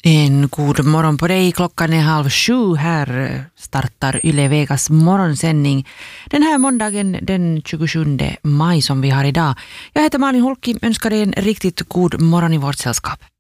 En god morgon på dig. Klockan är 6:30. Här startar Yle Vegas morgonsändning den här måndagen den 27 maj som vi har idag. Jag heter Malin Holkki, önskar dig en riktigt god morgon i vårt sällskap.